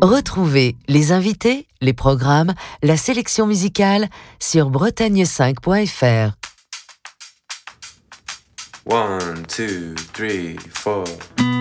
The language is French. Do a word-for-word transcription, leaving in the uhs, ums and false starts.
Retrouvez les invités, les programmes, la sélection musicale sur bretagne cinq point f r. One, two, three, four.